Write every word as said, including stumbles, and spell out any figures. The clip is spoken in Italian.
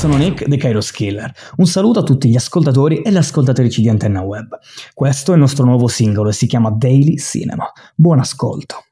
sono Nick, The Kairos Killer. Un saluto a tutti gli ascoltatori e le ascoltatrici di Antenna Web. Questo è il nostro nuovo singolo e si chiama Daily Cinema. Buon ascolto.